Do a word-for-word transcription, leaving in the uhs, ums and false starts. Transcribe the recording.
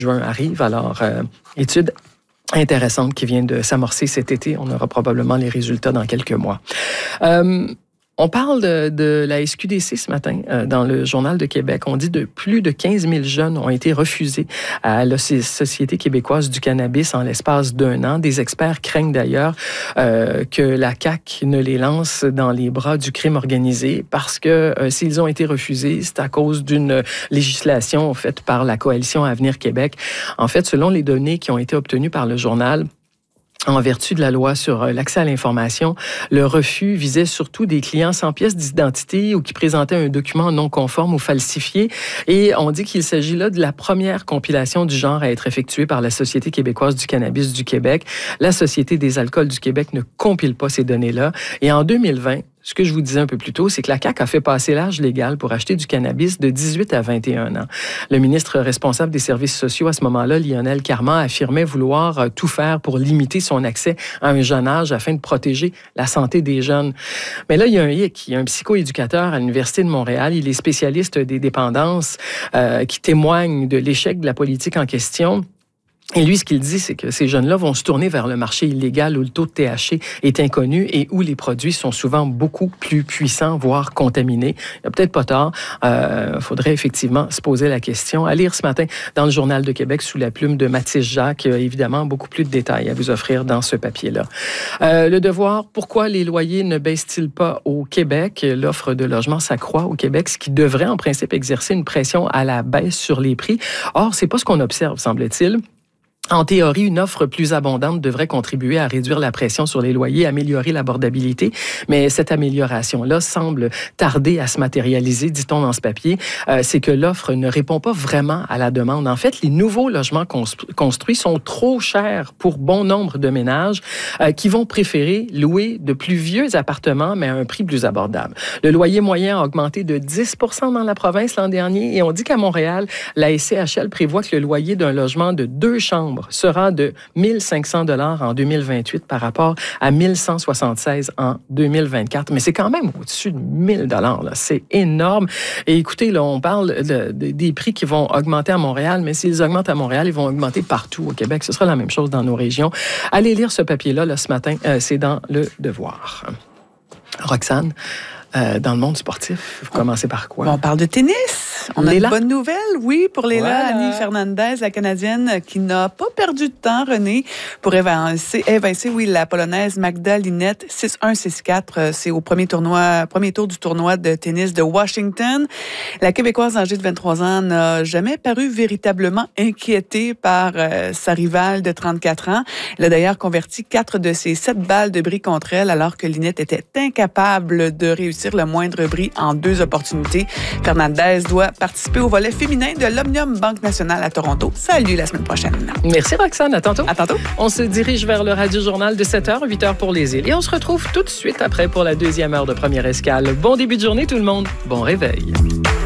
juin arrive. Alors, euh, étude intéressante qui vient de s'amorcer cet été. On aura probablement les résultats dans quelques mois. Euh, On parle de, de la S Q D C ce matin euh, dans le Journal de Québec. On dit que plus de quinze mille jeunes ont été refusés à la Société québécoise du cannabis en l'espace d'un an. Des experts craignent d'ailleurs euh, que la C A Q ne les lance dans les bras du crime organisé parce que euh, s'ils ont été refusés, c'est à cause d'une législation faite par la Coalition Avenir Québec. En fait, selon les données qui ont été obtenues par le journal, en vertu de la loi sur l'accès à l'information, le refus visait surtout des clients sans pièce d'identité ou qui présentaient un document non conforme ou falsifié. Et on dit qu'il s'agit là de la première compilation du genre à être effectuée par la Société québécoise du cannabis du Québec. La Société des alcools du Québec ne compile pas ces données-là. Et en deux mille vingt, ce que je vous disais un peu plus tôt, c'est que la C A Q a fait passer l'âge légal pour acheter du cannabis de dix-huit à vingt et un ans. Le ministre responsable des services sociaux à ce moment-là, Lionel Carman, affirmait vouloir tout faire pour limiter son accès à un jeune âge afin de protéger la santé des jeunes. Mais là, il y a un hic. Il y a un psychoéducateur à l'Université de Montréal. Il est spécialiste des dépendances euh, qui témoigne de l'échec de la politique en question. Et lui, ce qu'il dit, c'est que ces jeunes-là vont se tourner vers le marché illégal où le taux de T H C est inconnu et où les produits sont souvent beaucoup plus puissants, voire contaminés. Il n'y a peut-être pas tort. Il euh, faudrait effectivement se poser la question. À lire ce matin dans le Journal de Québec sous la plume de Mathis Jacques. Il y a évidemment beaucoup plus de détails à vous offrir dans ce papier-là. Euh, le devoir, pourquoi les loyers ne baissent-ils pas au Québec? L'offre de logement s'accroît au Québec, ce qui devrait en principe exercer une pression à la baisse sur les prix. Or, c'est pas ce qu'on observe, semble-t-il. En théorie, une offre plus abondante devrait contribuer à réduire la pression sur les loyers, améliorer l'abordabilité, mais cette amélioration-là semble tarder à se matérialiser, dit-on dans ce papier. Euh, c'est que l'offre ne répond pas vraiment à la demande. En fait, les nouveaux logements constru- construits sont trop chers pour bon nombre de ménages euh, qui vont préférer louer de plus vieux appartements, mais à un prix plus abordable. Le loyer moyen a augmenté de dix pour cent dans la province l'an dernier et on dit qu'à Montréal, la S C H L prévoit que le loyer d'un logement de deux chambres sera de mille cinq cents dollars en deux mille vingt-huit par rapport à mille cent soixante-seize en deux mille vingt-quatre. Mais c'est quand même au-dessus de mille dollars. C'est énorme. Et écoutez, là, on parle de, de, des prix qui vont augmenter à Montréal, mais s'ils augmentent à Montréal, ils vont augmenter partout au Québec. Ce sera la même chose dans nos régions. Allez lire ce papier-là là, ce matin. Euh, c'est dans Le Devoir. Roxane, euh, dans le monde sportif, vous commencez par quoi? On parle de tennis. On a Léla. une bonne nouvelle, oui, pour Léla Voilà. Annie Fernandez, la Canadienne qui n'a pas perdu de temps, René, pour évincer, évincer oui, la Polonaise Magda Linette six un six quatre. C'est au premier tournoi, premier tour du tournoi de tennis de Washington. La Québécoise âgée de vingt-trois ans n'a jamais paru véritablement inquiétée par euh, sa rivale de trente-quatre ans. Elle a d'ailleurs converti quatre de ses sept balles de bris contre elle, alors que Linette était incapable de réussir le moindre bris en deux opportunités. Fernandez doit participer au volet féminin de l'Omnium Banque Nationale à Toronto. Salut la semaine prochaine. Merci Roxane, à tantôt. À tantôt. On se dirige vers le Radio-Journal de sept heures, huit heures pour les îles. Et on se retrouve tout de suite après pour la deuxième heure de Première Escale. Bon début de journée tout le monde. Bon réveil.